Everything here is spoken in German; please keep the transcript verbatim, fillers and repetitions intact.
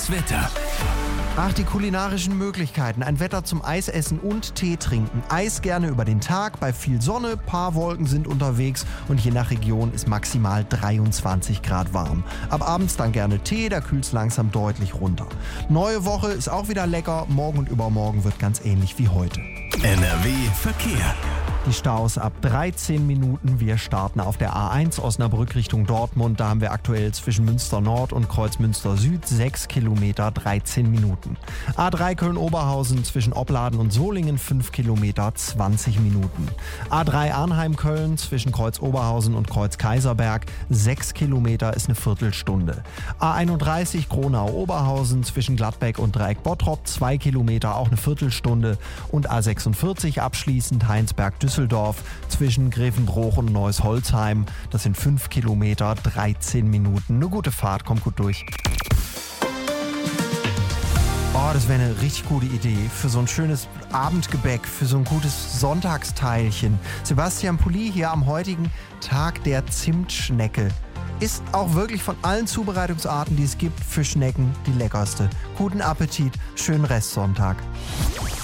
Das Wetter. Ach, die kulinarischen Möglichkeiten. Ein Wetter zum Eisessen und Tee trinken. Eis gerne über den Tag, bei viel Sonne, paar Wolken sind unterwegs und je nach Region ist maximal dreiundzwanzig Grad warm. Ab abends dann gerne Tee, da kühlt's langsam deutlich runter. Neue Woche ist auch wieder lecker, morgen und übermorgen wird ganz ähnlich wie heute. N R W Verkehr. Die Staus ab dreizehn Minuten. Wir starten auf der A eins Osnabrück Richtung Dortmund. Da haben wir aktuell zwischen Münster Nord und Kreuzmünster Süd sechs Kilometer, dreizehn Minuten. A drei Köln-Oberhausen zwischen Opladen und Solingen fünf Kilometer, zwanzig Minuten. A drei Arnheim-Köln zwischen Kreuz Oberhausen und Kreuz Kaiserberg sechs Kilometer ist eine Viertelstunde. A einunddreißig Gronau-Oberhausen zwischen Gladbeck und Dreieck Bottrop zwei Kilometer, auch eine Viertelstunde. Und A sechsundvierzig abschließend Heinsberg-Düsseldorf Düsseldorf zwischen Grevenbroich und Neuss-Holzheim. Das sind fünf Kilometer, dreizehn Minuten. Eine gute Fahrt, kommt gut durch. Oh, das wäre eine richtig gute Idee für so ein schönes Abendgebäck, für so ein gutes Sonntagsteilchen. Sebastian Pulli hier am heutigen Tag der Zimtschnecke. Ist auch wirklich von allen Zubereitungsarten, die es gibt für Schnecken, die leckerste. Guten Appetit, schönen Restsonntag.